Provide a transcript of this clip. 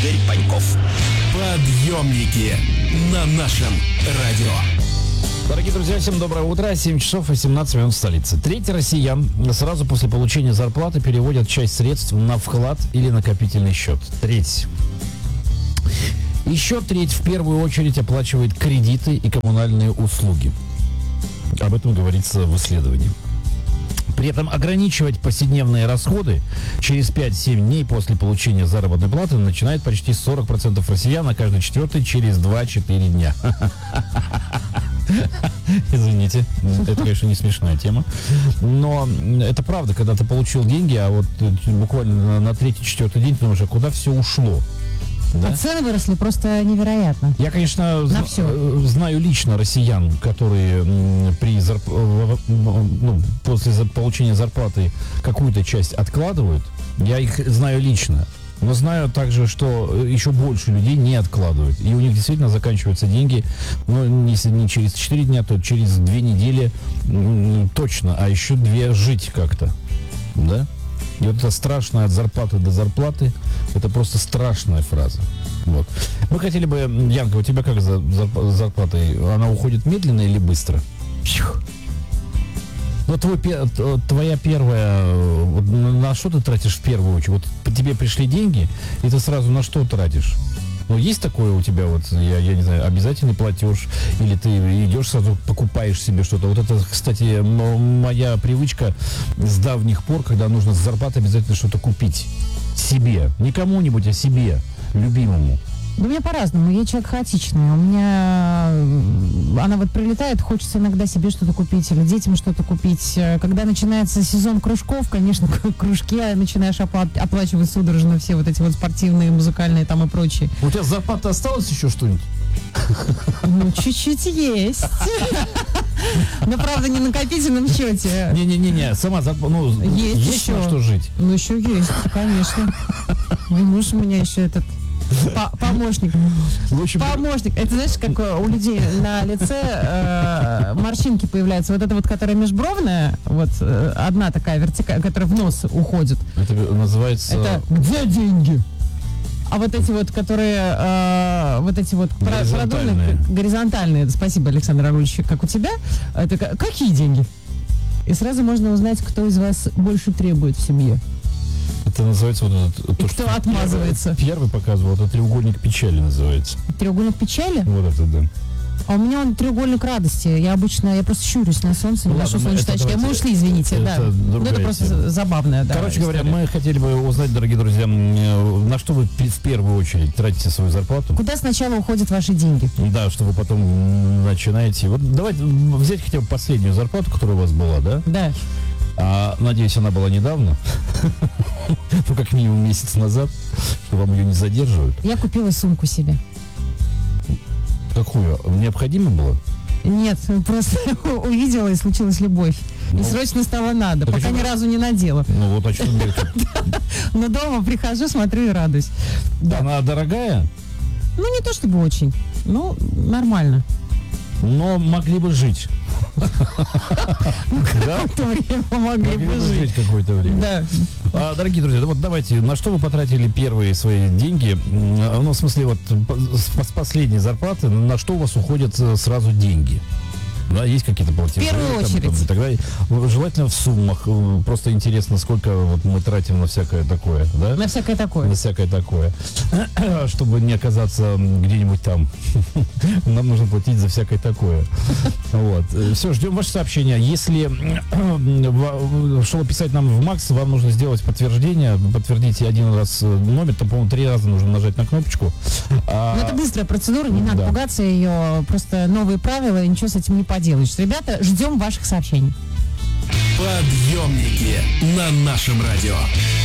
Игорь Паньков. Подъемники на нашем радио. Дорогие друзья, всем доброе утро. 7 часов и 17 минут в столице. Треть россиян сразу после получения зарплаты переводят часть средств на вклад или накопительный счет. Треть. Еще треть в первую очередь оплачивает кредиты и коммунальные услуги. Об этом говорится в исследовании. При этом ограничивать повседневные расходы через 5-7 дней после получения заработной платы начинает почти 40% россиян, а каждый четвертый через 2-4 дня. Извините, это, конечно, не смешная тема. Но это правда, когда ты получил деньги, а вот буквально на 3-4 день ты думаешь, а куда все ушло? Да? А цены выросли просто невероятно. Я, конечно, знаю лично россиян, которые после получения зарплаты какую-то часть откладывают. Я их знаю лично. Но знаю также, что еще больше людей не откладывают. И у них действительно заканчиваются деньги, ну, если не через 4 дня, то через 2 недели точно, а еще 2 жить как-то. Да? И вот это страшное от зарплаты до зарплаты, это просто страшная фраза. Вот. Мы хотели бы, Янка, у тебя как с зарплатой? Она уходит медленно или быстро? Ну, твоя первая, на что ты тратишь в первую очередь? Вот тебе пришли деньги, и ты сразу на что тратишь? Ну, есть такое у тебя, вот, я не знаю, обязательный платеж, или ты идешь сразу, покупаешь себе что-то? Вот это, кстати, моя привычка с давних пор, когда нужно с зарплаты обязательно что-то купить себе. Не кому-нибудь, а себе, любимому. Да у меня по-разному, я человек хаотичный. У меня она вот прилетает, хочется иногда себе что-то купить или детям что-то купить. Когда начинается сезон кружков, конечно, кружки начинаешь оплачивать судорожно все вот эти вот спортивные, музыкальные там и прочие. У тебя с зарплаты осталось еще что-нибудь? Ну, чуть-чуть есть. Но, правда, не на накопительном счете. Не-не-не, сама зарплата, ну, есть на что жить? Ну, еще есть, конечно. Муж у меня еще этот... Помощник. Помощник. Это знаешь, как у людей на лице морщинки появляются. Вот это вот, которая межбровная, вот одна такая вертикальная, которая в нос уходит. Это называется... Это где деньги? А вот эти вот, которые вот эти вот продольные, горизонтальные, спасибо, Александр Арульевич, как у тебя, это какие деньги? И сразу можно узнать, кто из вас больше требует в семье. Это называется вот это... И кто отмазывается? Первый показывал, это треугольник печали называется. Треугольник печали? Вот это, да. А у меня он треугольник радости. Я просто щурюсь на солнце, не ношу солнечные очки. Мы ушли, извините, да. Ну, это просто забавное, да. Короче говоря, мы хотели бы узнать, дорогие друзья, на что вы в первую очередь тратите свою зарплату? Куда сначала уходят ваши деньги? Да, что вы потом начинаете. Вот давайте взять хотя бы последнюю зарплату, которая у вас была, да? Да. Надеюсь, она была недавно. Ну, как минимум месяц назад, что вам ее не задерживают. Я купила сумку себе. Какую? Необходимо было? Нет, просто увидела и случилась любовь. И срочно стало надо, пока ни разу не надела. Ну вот о чем говорит. Но дома прихожу, смотрю и радуюсь. Она дорогая? Ну, не то чтобы очень. Ну, нормально. Но могли бы жить. Какое-то время могли бы жить. Какое-то время. Да. Дорогие друзья, вот давайте, на что вы потратили первые свои деньги? Ну, в смысле, вот с последней зарплаты, на что у вас уходят сразу деньги? Да, есть какие-то платежи. В первую очередь. И так далее. Желательно в суммах. Просто интересно, сколько вот мы тратим на всякое такое, да? На всякое такое. На всякое такое. Чтобы не оказаться где-нибудь там. Нам нужно платить за всякое такое. Вот. Все, ждем ваше сообщение. Если, чтобы писать нам в МАКС, вам нужно сделать подтверждение. Подтвердите один раз номер, там, по-моему, 3 раза нужно нажать на кнопочку. Но это быстрая процедура, не надо пугаться ее. Просто новые правила, и ничего с этим не поделаешь. Ребята, ждем ваших сообщений. Подъемники на нашем радио.